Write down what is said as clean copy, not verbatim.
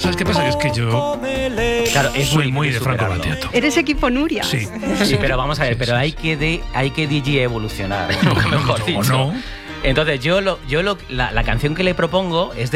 ¿Sabes qué pasa? Que es que yo Claro, es soy muy de Franco superarlo. Battiato. ¿Eres equipo Nuria? Sí. Sí, pero vamos a ver, Sí, pero sí, hay sí. que DJ evolucionar, mejor O dicho. no. Entonces, la canción que le propongo es de